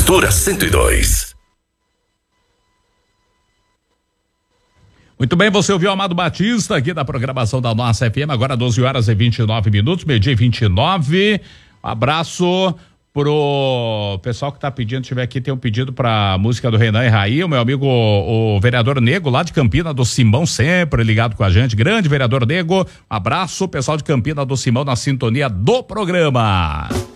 Mistura 102. Muito bem, você ouviu o Amado Batista aqui da programação da nossa FM, agora 12h29, meio-dia e 29. Abraço pro pessoal que tá pedindo, tiver aqui, tem um pedido pra música do Renan e Raí, o meu amigo, o vereador Nego, lá de Campina do Simão, sempre ligado com a gente, grande vereador Nego, abraço, pessoal de Campina do Simão na sintonia do programa.